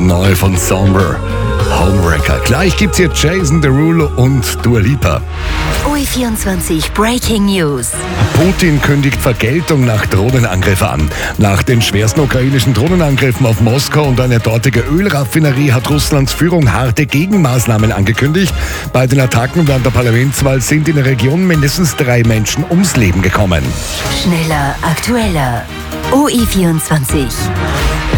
Neu von Somber, Homewrecker. Gleich gibt's hier Jason Derulo und Dua Lipa. OE24 Breaking News. Putin kündigt Vergeltung nach Drohnenangriff an. Nach den schwersten ukrainischen Drohnenangriffen auf Moskau und eine dortige Ölraffinerie hat Russlands Führung harte Gegenmaßnahmen angekündigt. Bei den Attacken während der Parlamentswahl sind in der Region mindestens 3 Menschen ums Leben gekommen. Schneller, aktueller. OE24.